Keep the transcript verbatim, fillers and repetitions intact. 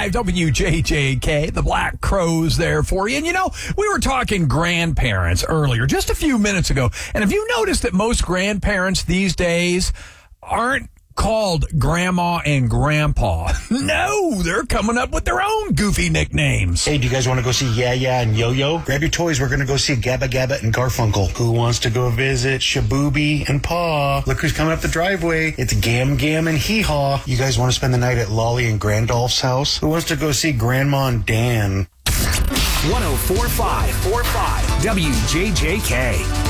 five W J J K, the Black Crowes there for you. And you know, we were talking grandparents earlier, just a few minutes ago. And have you noticed that most grandparents these days aren't called Grandma and Grandpa? No, they're coming up with their own goofy nicknames. Hey, do you guys want to go see Yeah Yeah and Yo-Yo? Grab your toys. We're going to go see Gabba Gabba and Garfunkel. Who wants to go visit Shabooby and Pa? Look who's coming up the driveway. It's Gam Gam and Hee Haw. You guys want to spend the night at Lolly and Grandolph's house? Who wants to go see Grandma and Dan? one oh four point five W J J K.